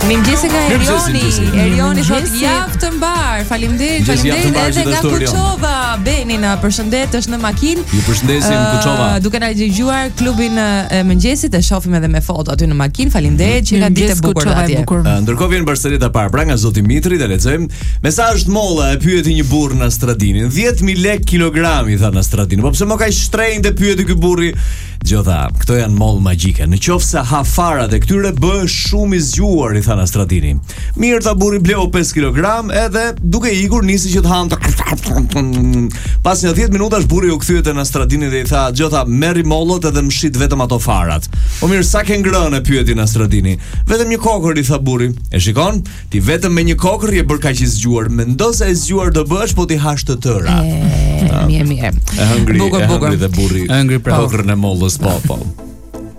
Mirëmëngjes nga Erioni thot javë të mbar. Faleminderit edhe nga Kuçova. Beni na përshëndet, është në makinë. Ju përshëndesim Kuçova. Duke na dëgjuar klubin e mëngjesit, e shohim edhe me foto aty në makinë. Faleminderit që ka ditë e bukur atje. Ndërkohë vjen përshëndetja parë pra nga zoti Mitri, dhe lexojmë mesazh molla e pyeti një burr në Stradinin. 10.000 lekë kilogrami tha në Stradinin. Po pse më kaq shtrenjtë pyeti ky burri? Gjotha, këto janë mollë magjike. Në qoftë se ha farat e këtyre bëhesh shumë i zgjuar, i tha Nastradini. Mirë, tha burri, bleu 5 kg edhe duke ikur nisi që të hante. Pas një 10 minutash burri u kthye te Nastradini dhe i tha, Gjotha, merri mollot edhe mshit vetëm ato farat. Po mirë, sa ke ngrënë, pyeti Nastradini. Vetëm një kokër, i tha burri. E shikon? Ti vetëm me një kokër je bër kaq i zgjuar. Mendo se e zgjuar do bësh, po ti hash të tëra. Mirë. E hëngri dhe burri. Kokërën e mollës, po.